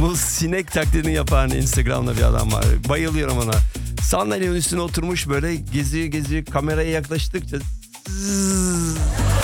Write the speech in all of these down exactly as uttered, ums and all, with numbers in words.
Bu sinek taklidini yapan Instagram'da bir adam var. Bayılıyorum ona. Sandalyenin üstüne oturmuş böyle geziyor geziyor, kameraya yaklaştıkça zzz, zzz.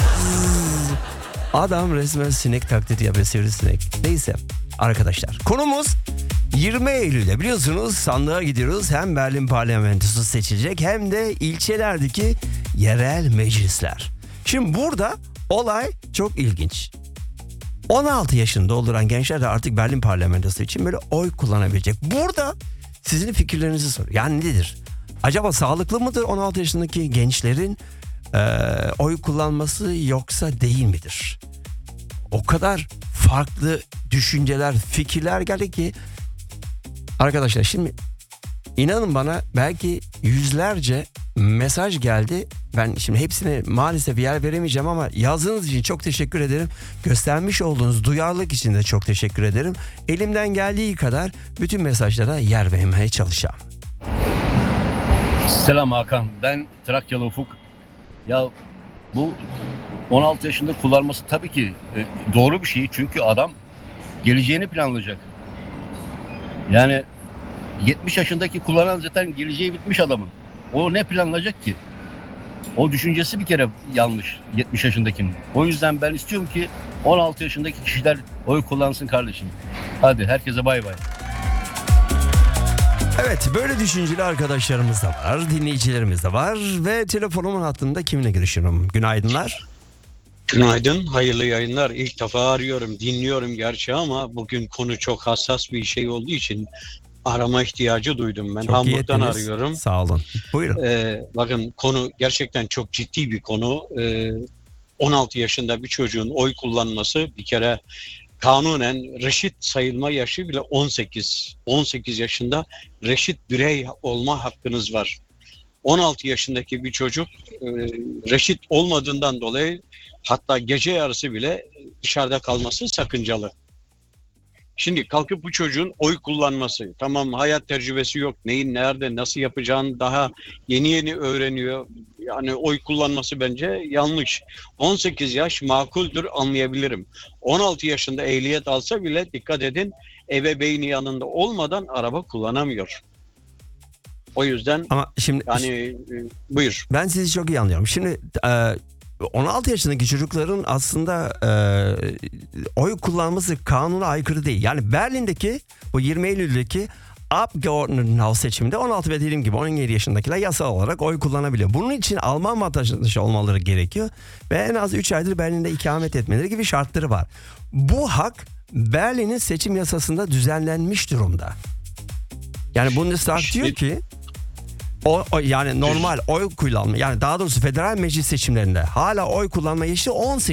Adam resmen sinek taklidi yapıyor, sivrisinek. Neyse arkadaşlar, konumuz yirmi Eylül'de biliyorsunuz sandığa gidiyoruz. Hem Berlin parlamentosu seçilecek hem de ilçelerdeki yerel meclisler. Şimdi burada olay çok ilginç. on altı yaşını dolduran gençler de artık Berlin parlamentosu için böyle oy kullanabilecek. Burada sizin fikirlerinizi soruyorum. Yani nedir? Acaba sağlıklı mıdır on altı yaşındaki gençlerin e, oy kullanması, yoksa değil midir? O kadar farklı düşünceler, fikirler geldi ki arkadaşlar, şimdi inanın bana belki yüzlerce mesaj geldi. Ben şimdi hepsine maalesef yer veremeyeceğim ama yazdığınız için çok teşekkür ederim. Göstermiş olduğunuz duyarlılık için de çok teşekkür ederim. Elimden geldiği kadar bütün mesajlara yer vermeye çalışacağım. Selam Hakan, ben Trakyalı Ufuk. Ya bu on altı yaşında kullanması tabii ki e, doğru bir şey, çünkü adam geleceğini planlayacak. Yani yetmiş yaşındaki kullanan zaten geleceği bitmiş adamın. O ne planlayacak ki? O düşüncesi bir kere yanlış yetmiş yaşındakinin. O yüzden ben istiyorum ki on altı yaşındaki kişiler oy kullansın kardeşim. Hadi herkese bay bay. Evet, böyle düşünceli arkadaşlarımız da var, dinleyicilerimiz de var ve telefonumun hattında kiminle görüşüyorum? Günaydınlar. Günaydın, hayırlı yayınlar. İlk defa arıyorum, dinliyorum gerçi ama bugün konu çok hassas bir şey olduğu için arama ihtiyacı duydum. Ben Çok Hamburg'dan iyisiniz. arıyorum. Sağ olun. Buyurun. Ee, bakın konu gerçekten çok ciddi bir konu. Ee, on altı yaşında bir çocuğun oy kullanması, bir kere kanunen reşit sayılma yaşı bile on sekiz. on sekiz yaşında reşit birey olma hakkınız var. on altı yaşındaki bir çocuk e, reşit olmadığından dolayı hatta gece yarısı bile dışarıda kalması sakıncalı. Şimdi kalkıp bu çocuğun oy kullanması, tamam hayat tecrübesi yok, neyin nerede nasıl yapacağını daha yeni yeni öğreniyor. Yani oy kullanması bence yanlış. on sekiz yaş makuldür, anlayabilirim. on altı yaşında ehliyet alsa bile dikkat edin, ebeveyni yanında olmadan araba kullanamıyor. O yüzden Ama şimdi yani e, buyur. ben sizi çok iyi anlıyorum. Şimdi e, on altı yaşındaki çocukların aslında e, oy kullanması kanuna aykırı değil. Yani Berlin'deki bu yirmi Eylül'deki Abgeordnetenhaus seçiminde on altı ve dediğim gibi on yedi yaşındakiler yasal olarak oy kullanabiliyor. Bunun için Alman vatandaşı olmaları gerekiyor ve en az üç aydır Berlin'de ikamet etmeleri gibi şartları var. Bu hak Berlin'in seçim yasasında düzenlenmiş durumda. Yani Bundestag diyor ki O, o yani normal oy kullanma, yani daha doğrusu federal meclis seçimlerinde hala oy kullanma yaşı on sekiz